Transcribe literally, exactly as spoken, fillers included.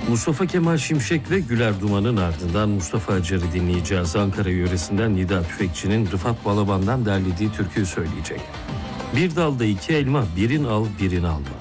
Mustafa Kemal Şimşek ve Güler Duman'ın ardından Mustafa Acar'ı dinleyeceğiz. Ankara yöresinden Nida Tüfekçi'nin Rıfat Balaban'dan derlediği türküyü söyleyecek. Bir dalda iki elma, birin al, birin alma.